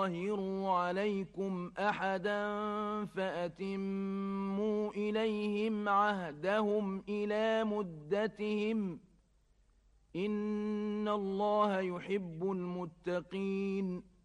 يظاهروا عليكم أحدا فأتموا إليهم عهدهم إلى مدتهم إن الله يحب المتقين